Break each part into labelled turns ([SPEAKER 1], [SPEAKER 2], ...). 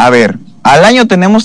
[SPEAKER 1] A ver, al año tenemos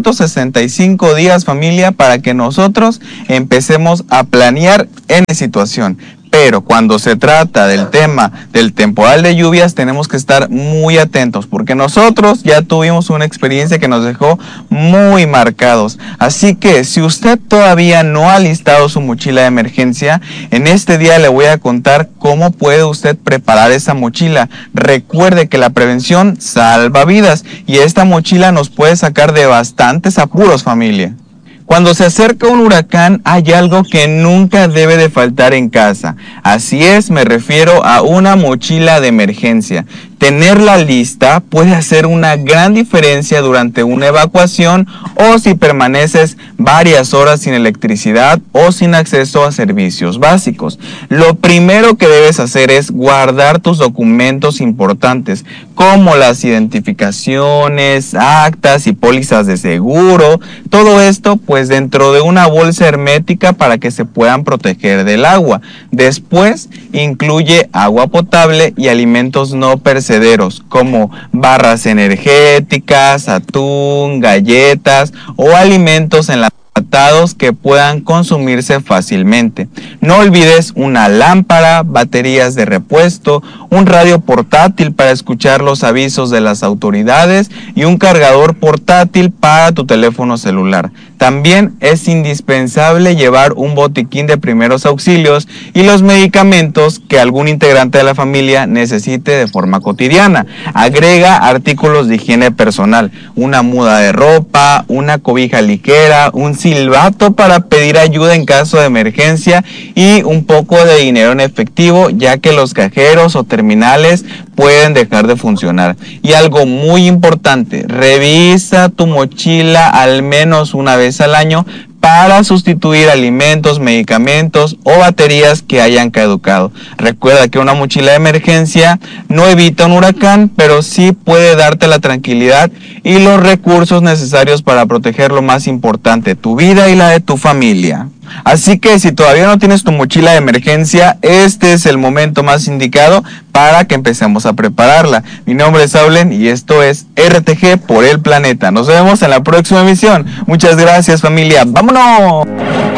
[SPEAKER 1] 365 días, familia, para que nosotros empecemos a planear en la situación. Pero cuando se trata del tema del temporal de lluvias, tenemos que estar muy atentos, porque nosotros ya tuvimos una experiencia que nos dejó muy marcados. Así que si usted todavía no ha listado su mochila de emergencia, en este día le voy a contar cómo puede usted preparar esa mochila. Recuerde que la prevención salva vidas y esta mochila nos puede sacar de bastantes apuros, familia. Cuando se acerca un huracán hay algo que nunca debe de faltar en casa. Así es, me refiero a una mochila de emergencia. Tenerla lista puede hacer una gran diferencia durante una evacuación o si permaneces varias horas sin electricidad o sin acceso a servicios básicos. Lo primero que debes hacer es guardar tus documentos importantes, como las identificaciones, actas y pólizas de seguro. Todo esto pues dentro de una bolsa hermética para que se puedan proteger del agua. Después incluye agua potable y alimentos no perecederos como barras energéticas, atún, galletas o alimentos enlatados que puedan consumirse fácilmente. No olvides una lámpara, baterías de repuesto, un radio portátil para escuchar los avisos de las autoridades y un cargador portátil para tu teléfono celular. También es indispensable llevar un botiquín de primeros auxilios y los medicamentos que algún integrante de la familia necesite de forma cotidiana. Agrega artículos de higiene personal, una muda de ropa, una cobija ligera, un silbato para pedir ayuda en caso de emergencia y un poco de dinero en efectivo, ya que los cajeros o terminales pueden dejar de funcionar. Y algo muy importante, revisa tu mochila al menos una vez al año para sustituir alimentos, medicamentos o baterías que hayan caducado. Recuerda que una mochila de emergencia no evita un huracán, pero sí puede darte la tranquilidad y los recursos necesarios para proteger lo más importante, tu vida y la de tu familia. Así que si todavía no tienes tu mochila de emergencia, este es el momento más indicado para que empecemos a prepararla. Mi nombre es Saulen y esto es RTG por el Planeta. Nos vemos en la próxima emisión. Muchas gracias, familia. ¡Vámonos!